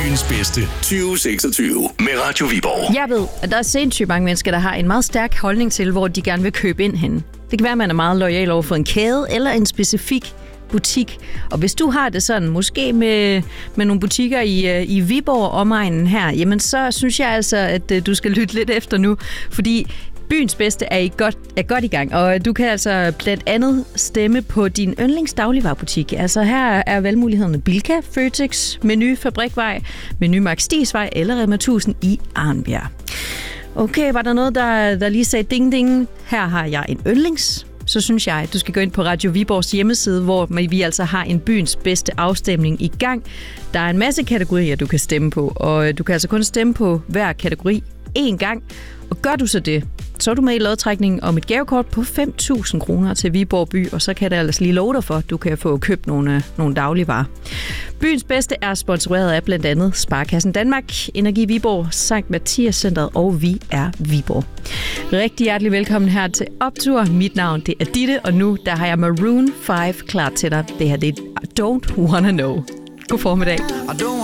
Byens bedste 2026 med Radio Viborg. Jeg ved, at der er sindssygt mange mennesker, der har en meget stærk holdning til, hvor de gerne vil købe ind henne. Det kan være, at man er meget loyal over for en kæde eller en specifik butik. Og hvis du har det sådan, måske med nogle butikker i Viborg og omegnen her, jamen så synes jeg altså, at du skal lytte lidt efter nu, fordi Byens bedste er godt i gang, og du kan altså blandt andet stemme på din yndlingsdagligvarebutik. Altså her er valgmulighederne Bilka, Føtex, Meny, Fabrikvej, Meny Max Stigsvej eller Rema 1000 i Arnbjerg. Okay, var der noget, der lige sagde ding ding? Her har jeg en yndlings. Så synes jeg, at du skal gå ind på Radio Viborgs hjemmeside, hvor vi altså har en byens bedste afstemning i gang. Der er en masse kategorier, du kan stemme på, og du kan altså kun stemme på hver kategori én gang. Og gør du så det, så er du med i lodtrækningen om et gavekort på 5.000 kroner til Viborg by, og så kan det altså lige love dig for, at du kan få købt nogle dagligvarer. Byens bedste er sponsoreret af blandt andet Sparekassen Danmark, Energi Viborg, Sankt Mathias Centret og Vi er Viborg. Rigtig hjertelig velkommen her til Optur. Mit navn det er Ditte, og nu der har jeg Maroon 5 klar til dig. Det her det er Don't Wanna Know. God formiddag.